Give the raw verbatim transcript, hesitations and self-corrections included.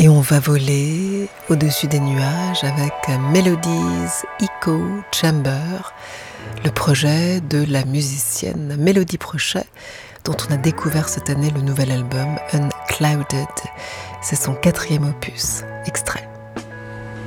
Et on va voler au-dessus des nuages avec Melodies Echo Chamber, le projet de la musicienne Mélodie Prochet, dont on a découvert cette année le nouvel album Unclouded. C'est son quatrième opus, extrait.